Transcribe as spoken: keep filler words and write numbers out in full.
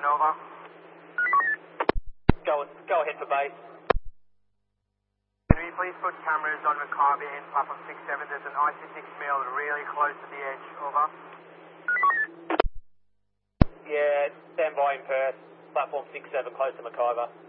over. Go, go ahead for base. Can we please put cameras on Maccabi in platform six seven? There's an I C six mil really close to the edge, over. Yeah, stand by in Perth. Platform six seven, close to Mackay.